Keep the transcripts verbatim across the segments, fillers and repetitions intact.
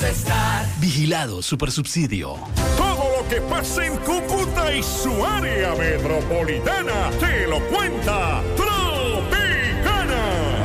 estar. Vigilado Supersubsidio. Todo lo que pasa en Cúcuta y su área metropolitana te lo cuenta Tropicana.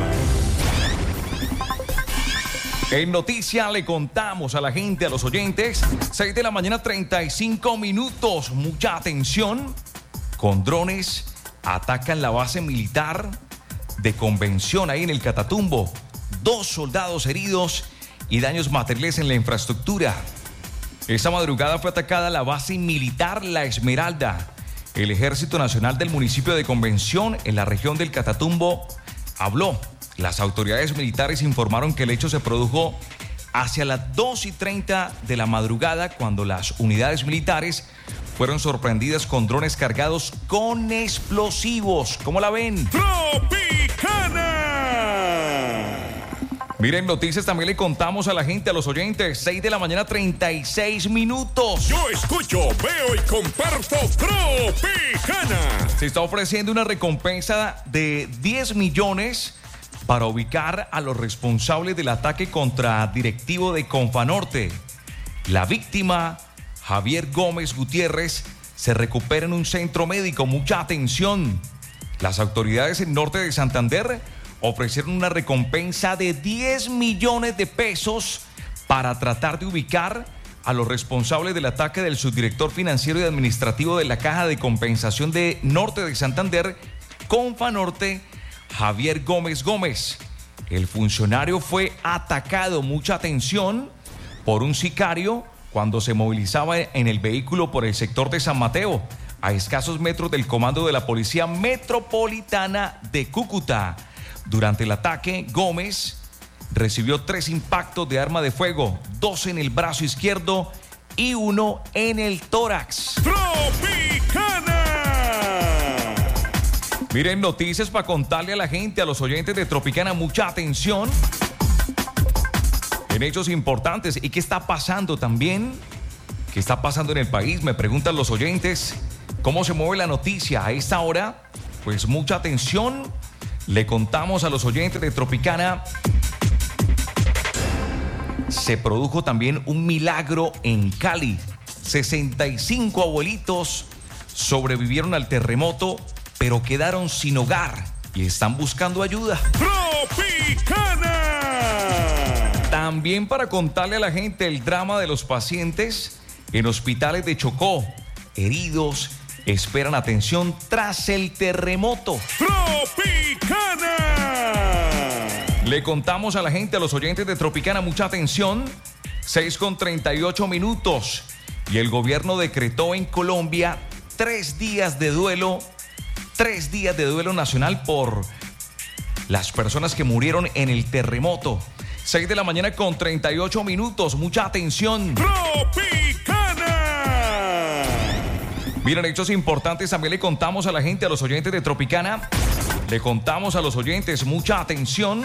En noticia le contamos a la gente, a los oyentes, seis de la mañana, treinta y cinco minutos. Mucha atención. Con drones atacan la base militar de Convención ahí en el Catatumbo. Dos soldados heridos y daños materiales en la infraestructura. Esta madrugada fue atacada la base militar La Esmeralda. El Ejército Nacional del municipio de Convención, en la región del Catatumbo, habló. Las autoridades militares informaron que el hecho se produjo hacia las dos y treinta de la madrugada, cuando las unidades militares fueron sorprendidas con drones cargados con explosivos. ¿Cómo la ven? ¡Tropicana! Miren, noticias también le contamos a la gente, a los oyentes. seis de la mañana, treinta y seis minutos. Yo escucho, veo y comparto Tropicana. Se está ofreciendo una recompensa de diez millones para ubicar a los responsables del ataque contra directivo de Confanorte. La víctima, Javier Gómez Gutiérrez, se recupera en un centro médico. Mucha atención. Las autoridades en norte de Santander ofrecieron una recompensa de diez millones de pesos para tratar de ubicar a los responsables del ataque del subdirector financiero y administrativo de la Caja de Compensación de Norte de Santander, Confanorte, Javier Gómez Gómez. El funcionario fue atacado, mucha atención, por un sicario cuando se movilizaba en el vehículo por el sector de San Mateo, a escasos metros del comando de la Policía Metropolitana de Cúcuta. Durante el ataque, Gómez recibió tres impactos de arma de fuego, dos en el brazo izquierdo y uno en el tórax. ¡Tropicana! Miren, noticias para contarle a la gente, a los oyentes de Tropicana, mucha atención en hechos importantes. ¿Y qué está pasando también? ¿Qué está pasando en el país? Me preguntan los oyentes. ¿Cómo se mueve la noticia a esta hora? Pues mucha atención. Le contamos a los oyentes de Tropicana. Se produjo también un milagro en Cali. sesenta y cinco abuelitos sobrevivieron al terremoto, pero quedaron sin hogar y están buscando ayuda. ¡Tropicana! También para contarle a la gente el drama de los pacientes en hospitales de Chocó. Heridos esperan atención tras el terremoto. ¡Tropicana! Le contamos a la gente, a los oyentes de Tropicana, mucha atención. seis con treinta y ocho minutos. Y el gobierno decretó en Colombia tres días de duelo. Tres días de duelo nacional por las personas que murieron en el terremoto. seis de la mañana con treinta y ocho minutos. Mucha atención. ¡Tropicana! Miren, hechos importantes también le contamos a la gente, a los oyentes de Tropicana. Le contamos a los oyentes, mucha atención.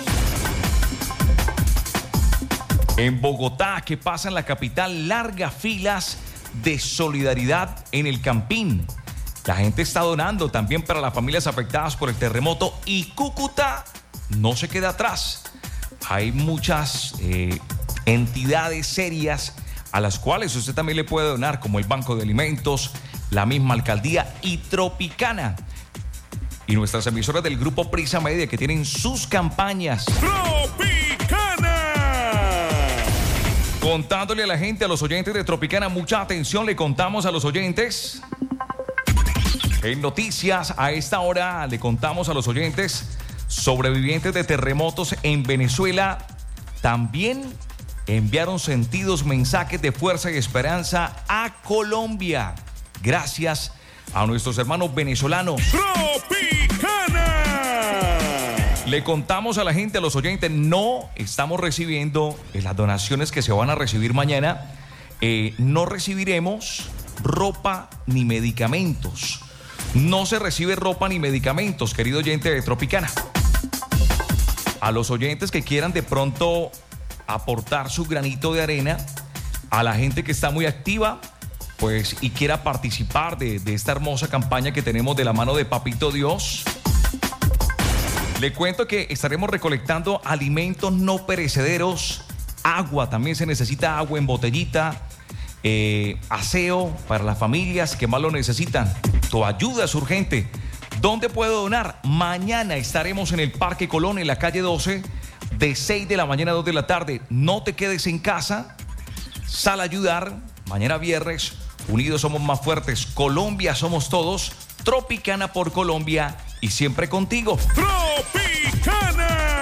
En Bogotá, ¿qué pasa en la capital? Largas filas de solidaridad en el Campín. La gente está donando también para las familias afectadas por el terremoto y Cúcuta no se queda atrás. Hay muchas eh, entidades serias a las cuales usted también le puede donar, como el Banco de Alimentos, la misma alcaldía y Tropicana. Y nuestras emisoras del Grupo Prisa Media, que tienen sus campañas. ¡Tropicana! Contándole a la gente, a los oyentes de Tropicana, mucha atención, le contamos a los oyentes. En noticias, a esta hora le contamos a los oyentes, sobrevivientes de terremotos en Venezuela también enviaron sentidos mensajes de fuerza y esperanza a Colombia. Gracias a nuestros hermanos venezolanos. ¡Tropicana! Le contamos a la gente, a los oyentes, no estamos recibiendo eh, las donaciones que se van a recibir mañana. Eh, no recibiremos ropa ni medicamentos. No se recibe ropa ni medicamentos, querido oyente de Tropicana. A los oyentes que quieran de pronto aportar su granito de arena, a la gente que está muy activa, pues, y quiera participar de, de esta hermosa campaña que tenemos de la mano de Papito Dios, le cuento que estaremos recolectando alimentos no perecederos agua, también se necesita agua en botellita, eh, aseo para las familias que más lo necesitan. Tu ayuda es urgente. ¿Dónde puedo donar? Mañana estaremos en el Parque Colón, en la calle doce, de seis de la mañana a dos de la tarde. No te quedes en casa, sal a ayudar. Mañana viernes, unidos somos más fuertes. Colombia somos todos. Tropicana por Colombia y siempre contigo. ¡Tropicana!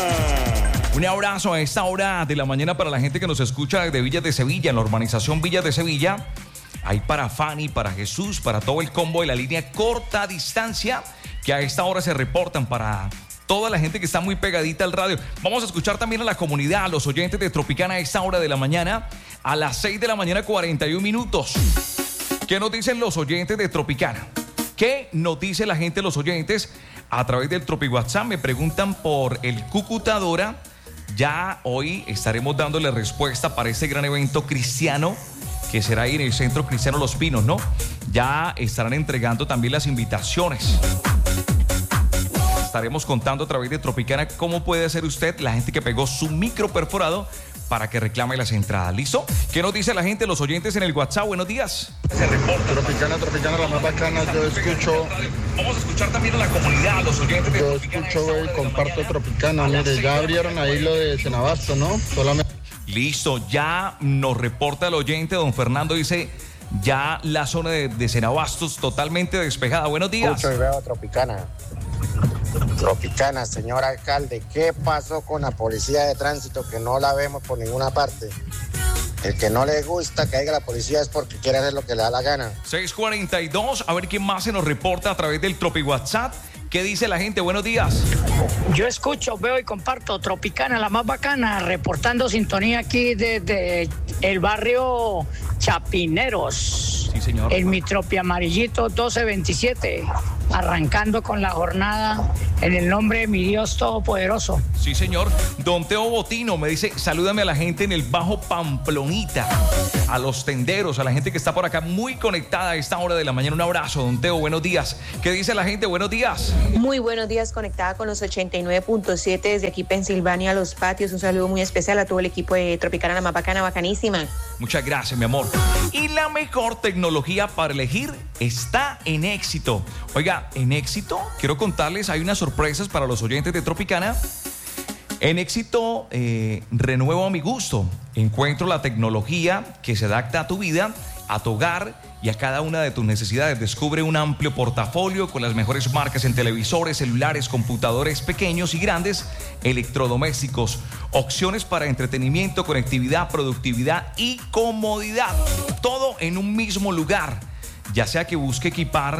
Un abrazo a esta hora de la mañana para la gente que nos escucha desde Villas de Sevilla, en la urbanización Villas de Sevilla. Hay para Fanny, para Jesús, para todo el combo de la línea corta distancia, que a esta hora se reportan para toda la gente que está muy pegadita al radio. Vamos a escuchar también a la comunidad, a los oyentes de Tropicana a esta hora de la mañana, a las seis de la mañana, cuarenta y un minutos. ¿Qué nos dicen los oyentes de Tropicana? ¿Qué nos dice la gente, los oyentes? A través del Tropi WhatsApp me preguntan por el Cucutadora. Ya hoy estaremos dándole respuesta para este gran evento cristiano que será ahí en el Centro Cristiano Los Pinos, ¿no? Ya estarán entregando también las invitaciones. Estaremos contando a través de Tropicana cómo puede hacer usted, la gente que pegó su micro perforado, para que reclame las entradas. ¿Listo? ¿Qué nos dice la gente, los oyentes en el WhatsApp? Buenos días. Se reporta. Tropicana, Tropicana, la más bacana. Yo escucho. Vamos a escuchar también a la comunidad, a los oyentes de Yo Tropicana. escucho y comparto Tropicana. Mire, ya abrieron ahí lo de Senabasto, ¿no? Solamente. Listo, ya nos reporta el oyente, don Fernando, dice, ya la zona de, de Senabastos totalmente despejada. Buenos días. Escucho y veo Tropicana. Tropicana, señor alcalde, ¿qué pasó con la policía de tránsito que no la vemos por ninguna parte? El que no le gusta que haya la policía es porque quiere hacer lo que le da la gana. seis cuarenta y dos, a ver quién más se nos reporta a través del Tropi WhatsApp. ¿Qué dice la gente? Buenos días. Yo escucho, veo y comparto Tropicana, la más bacana, reportando sintonía aquí desde el barrio Chapineros. Sí, señor. En mi Tropi amarillito doce veintisiete, arrancando con la jornada en el nombre de mi Dios Todopoderoso. Sí, señor. Don Teo Botino me dice, salúdame a la gente en el Bajo Pamplonita, a los tenderos, a la gente que está por acá muy conectada a esta hora de la mañana. Un abrazo, don Teo, buenos días. ¿Qué dice la gente? Buenos días. Muy buenos días, conectada con los ochenta y nueve punto siete desde aquí Pensilvania, Los Patios. Un saludo muy especial a todo el equipo de Tropicana, la más bacana, bacanísima. Muchas gracias, mi amor. Y la mejor tecnología para elegir está en Éxito. Oiga, en Éxito, quiero contarles, hay unas sorpresas para los oyentes de Tropicana. En Éxito, eh, renuevo a mi gusto. Encuentro la tecnología que se adapta a tu vida, a tu hogar y a cada una de tus necesidades. Descubre un amplio portafolio con las mejores marcas en televisores, celulares, computadores pequeños y grandes, electrodomésticos, opciones para entretenimiento, conectividad, productividad y comodidad. Todo en un mismo lugar. Ya sea que busque equipar